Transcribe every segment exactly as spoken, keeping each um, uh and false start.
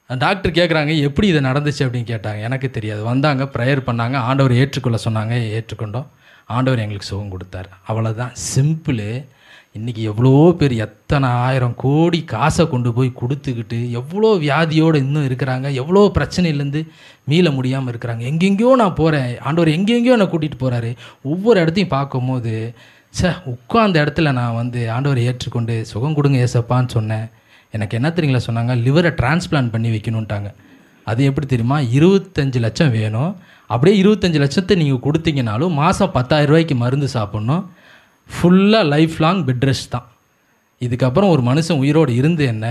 Doctor கேட்குறாங்க, எப்படி இது நடந்துச்சு அப்படின்னு கேட்டாங்க. எனக்கு தெரியாது. வந்தாங்க, ப்ரேயர் பண்ணாங்க, ஆண்டவர் ஏற்றுக்கொள்ள சொன்னாங்க, ஏற்றுக்கொண்டோம். ஆண்டவர் எங்களுக்கு சுகம் கொடுத்தார். அவ்வளோதான், சிம்பிளு. இன்றைக்கி எவ்வளோ பேர் எத்தனை ஆயிரம் கோடி காசை கொண்டு போய் கொடுத்துக்கிட்டு எவ்வளோ வியாதியோடு இன்னும் இருக்கிறாங்க, எவ்வளோ பிரச்சனையிலேருந்து மீள முடியாமல் இருக்கிறாங்க. எங்கெங்கேயோ நான் போகிறேன், ஆண்டவர் எங்கெங்கேயோ என்னை கூட்டிகிட்டு போகிறாரு. ஒவ்வொரு இடத்தையும் பார்க்கும்போது சே, உட்கார்ந்த இடத்துல நான் வந்து ஆண்டவரை ஏற்றுக்கொண்டு சுகம் கொடுங்க ஏசப்பான்னு சொன்னேன். எனக்கு என்ன தெரியுங்களா சொன்னாங்க, லிவரை டிரான்ஸ்பிளான்ட் பண்ணி வைக்கணுன்ட்டாங்க. அது எப்படி தெரியுமா, இருபத்தஞ்சி லட்சம் வேணும். அப்படியே இருபத்தஞ்சி லட்சத்தை நீங்கள் கொடுத்தீங்கனாலும் மாதம் பத்தாயிரம் ரூபாய்க்கு மருந்து சாப்பிட்ணும். ஃபுல்லாக லைஃப் லாங் பெட் ரெஸ்ட் தான். இதுக்கப்புறம் ஒரு மனுஷன் உயிரோடு இருந்து என்ன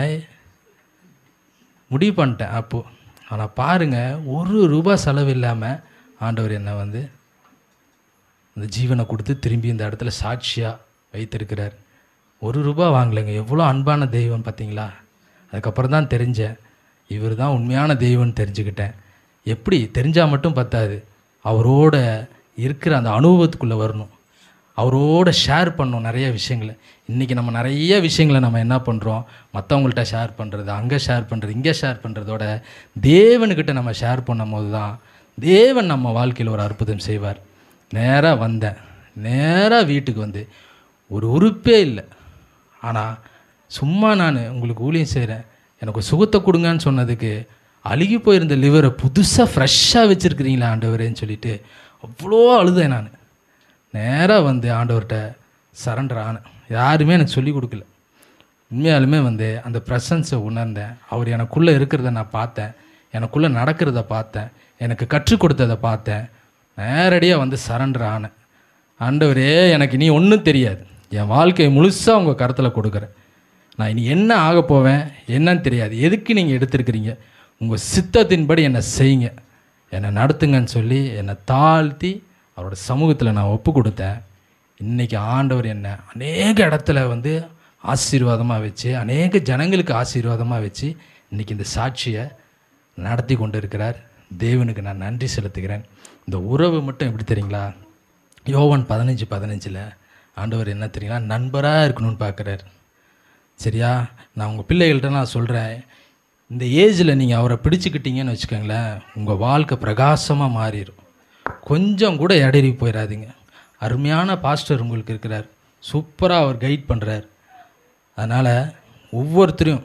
முடிவு பண்ணிட்டேன் அப்போது. ஆனால் பாருங்கள், ஒரு ரூபா செலவு இல்லாமல் ஆண்டவர் என்னை வந்து அந்த ஜீவனை கொடுத்து திரும்பி இந்த இடத்துல சாட்சியாக வைத்திருக்கிறார். ஒரு ரூபா வாங்கலைங்க. எவ்வளோ அன்பான தெய்வம் பார்த்தீங்களா. அதுக்கப்புறம் தான் தெரிஞ்சேன், இவர் தான் உண்மையான தெய்வம்னு தெரிஞ்சுக்கிட்டேன். எப்படி தெரிஞ்சால் மட்டும் பத்தாது, அவரோட இருக்கிற அந்த அனுபவத்துக்குள்ளே வரணும், அவரோட ஷேர் பண்ணணும் நிறைய விஷயங்களை. இன்றைக்கி நம்ம நிறைய விஷயங்களை நம்ம என்ன பண்ணுறோம், மற்றவங்கள்ட்ட ஷேர் பண்ணுறது, அங்கே ஷேர் பண்ணுறது, இங்கே ஷேர் பண்ணுறதோட தேவனுக்கிட்ட நம்ம ஷேர் பண்ணும் போது தான் தேவன் நம்ம வாழ்க்கையில் ஒரு அற்புதம் செய்வார். நேராக வந்தேன், நேராக வீட்டுக்கு வந்து ஒரு உறுப்பே இல்லை. ஆனால் சும்மா நான் உங்களுக்கு ஊழியம் செய்கிறேன், எனக்கு சுகத்தை கொடுங்கன்னு சொன்னதுக்கு அழுகி போயிருந்த லிவரை புதுசாக ஃப்ரெஷ்ஷாக வச்சுருக்கிறீங்களா ஆண்டவரேன்னு சொல்லிவிட்டு அவ்வளோ அழுதேன். நான் நேராக வந்து ஆண்டவர்கிட்ட சரண்டர் ஆனேன். யாருமே எனக்கு சொல்லிக் கொடுக்கல. உண்மையாலுமே வந்து அந்த ப்ரெசன்ஸை உணர்ந்தேன். அவர் எனக்குள்ளே இருக்கிறத நான் பார்த்தேன், எனக்குள்ளே நடக்கிறத பார்த்தேன், எனக்கு கற்றுக் கொடுத்ததை பார்த்தேன். நேரடியாக வந்து சரண்டர் ஆனேன். ஆண்டவரே, எனக்கு இனி ஒன்றும் தெரியாது, என் வாழ்க்கையை முழுசாக உங்கள் கருத்தில் கொடுக்குறேன். நான் இனி என்ன ஆக போவேன் என்னன்னு தெரியாது, எதுக்கு நீங்கள் எடுத்துருக்கிறீங்க, உங்கள் சித்தத்தின்படி என்னை செய்யுங்க, என்னை நடத்துங்கன்னு சொல்லி என்னை தாழ்த்தி அவரோட சமூகத்தில் நான் ஒப்பு கொடுத்தேன். இன்றைக்கி ஆண்டவர் என்னை அநேக இடத்துல வந்து ஆசீர்வாதமாக வச்சு, அநேக ஜனங்களுக்கு ஆசீர்வாதமாக வச்சு இன்றைக்கி இந்த சாட்சியை நடத்தி கொண்டு இருக்கிறார். தேவனுக்கு நான் நன்றி செலுத்துகிறேன். இந்த உறவு மட்டும் எப்படி தெரியுங்களா, யோவான் பதினஞ்சு பதினஞ்சில் ஆண்டவர் என்ன தெரியுங்களா, நண்பராக இருக்கணும்னு பார்க்குறாரு. சரியா, நான் உங்கள் பிள்ளைகள்கிட்ட நான் சொல்கிறேன், இந்த ஏஜில் நீங்கள் அவரை பிடிச்சிக்கிட்டீங்கன்னு வச்சுக்கோங்களேன், உங்கள் வாழ்க்கை பிரகாசமாக மாறிடும். கொஞ்சம் கூட இடறி போயிடாதீங்க. அருமையான பாஸ்டர் உங்களுக்கு இருக்கிறார், சூப்பராக அவர் கைட் பண்ணுறார். அதனால் ஒவ்வொருத்தரையும்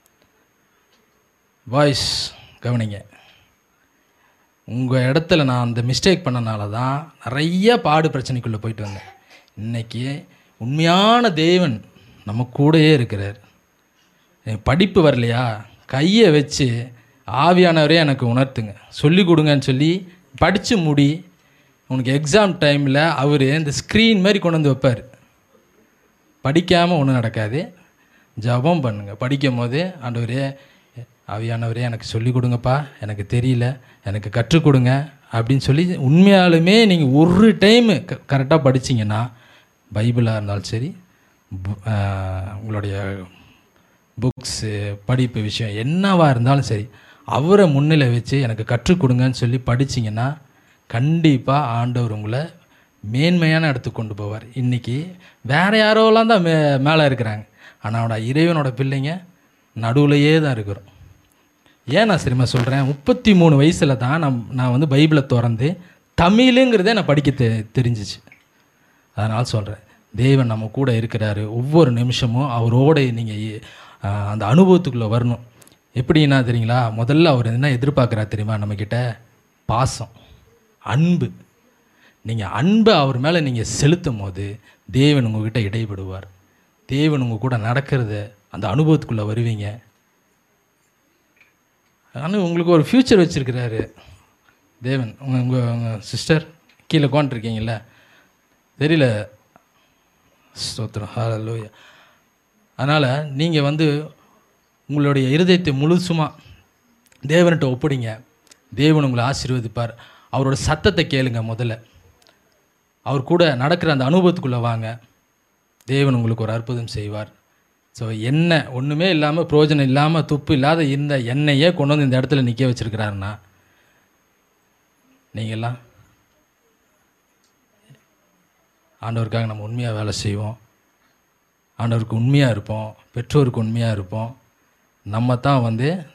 வாய்ஸ் கவனிங்க. உங்கள் இடத்துல நான் அந்த மிஸ்டேக் பண்ணனால தான் நிறைய பாடு பிரச்சனைக்குள்ளே போயிட்டு வந்தேன். இன்றைக்கி உண்மையான தேவன் நம்ம கூடயே இருக்கிறார். படிப்பு வரலையா, கையை வச்சு ஆவியானவரே எனக்கு உணர்த்துங்க, சொல்லி கொடுங்கன்னு சொல்லி படித்து முடி. உனக்கு எக்ஸாம் டைமில் அவர் இந்த ஸ்க்ரீன் மாதிரி கொண்டு வந்து வைப்பார். படிக்காமல் ஒன்றும் நடக்காது. ஜபம் பண்ணுங்கள். படிக்கும் போது ஆண்டவரே, ஆவியானவரே எனக்கு சொல்லிக் கொடுங்கப்பா, எனக்கு தெரியல, எனக்கு கற்றுக் கொடுங்க அப்படின்னு சொல்லி உண்மையாலுமே நீங்கள் ஒரு டைமு க கரெக்டாக படிச்சிங்கன்னா, பைபிளாக இருந்தாலும் சரி, உங்களுடைய புக்ஸு படிப்பு விஷயம் என்னவாக இருந்தாலும் சரி, அவரை முன்னிலை வச்சு எனக்கு கற்றுக் கொடுங்கன்னு சொல்லி படிச்சிங்கன்னா கண்டிப்பாக ஆண்டவர் உங்களை மேன்மையான இடத்துக்கு கொண்டு போவார். இன்றைக்கி வேறு யாரோலாம் தான் மே மேலே இருக்கிறாங்க, ஆனால் அவனோட இறைவனோட பிள்ளைங்க நடுவுலையே தான் இருக்கிறோம். ஏன் நான் சரிமா சொல்கிறேன், முப்பத்தி மூணு வயசில் தான் நான் நான் வந்து பைபிளை திறந்து தமிழுங்கிறதே நான் படிக்க தெ தெரிஞ்சிச்சு. அதனால் சொல்கிறேன், தேவன் நம்ம கூட இருக்கிறாரு. ஒவ்வொரு நிமிஷமும் அவரோட நீங்கள் அந்த அனுபவத்துக்குள்ளே வரணும். எப்படின்னா தெரியுங்களா, முதல்ல அவர் என்ன எதிர்பார்க்குறா தெரியுமா, நம்மக்கிட்ட பாசம், அன்பு. நீங்கள் அன்பை அவர் மேலே நீங்கள் செலுத்தும் போது தேவன் உங்கள்கிட்ட இடைபடுவார். தேவன் உங்கள் கூட நடக்கிறத அந்த அனுபவத்துக்குள்ளே வருவீங்க. ஆனால் உங்களுக்கு ஒரு ஃப்யூச்சர் வச்சுருக்கிறாரு தேவன். உங்கள் உங்கள் உங்கள் சிஸ்டர் கீழே உட்காந்துருக்கீங்கள, தெரியல, ஸ்தோத்திரம், ஹல்லேலூயா. அதனால் நீங்கள் வந்து உங்களுடைய இருதயத்தை முழுசுமாக தேவன்கிட்ட ஒப்பிடுங்க. தேவன் உங்களை ஆசீர்வதிப்பார். அவரோட சத்தத்தை கேளுங்க. முதல்ல அவர் கூட நடக்கிற அந்த அனுபவத்துக்குள்ளே வாங்க. தேவன் உங்களுக்கு ஒரு அற்புதம் செய்வார். ஸோ எண்ணெய் ஒன்றுமே இல்லாமல், பிரயோஜனம் இல்லாமல், துப்பு இல்லாத இந்த எண்ணெயே கொண்டு வந்து இந்த இடத்துல நிற்க வச்சுருக்கிறாருன்னா, நீங்கள்லாம் ஆண்டவருக்காக நம்ம உண்மையாக வேலை செய்வோம், ஆண்டவருக்கு உண்மையாக இருப்போம், பெற்றோருக்கு உண்மையாக இருப்போம். நம்ம தான் வந்து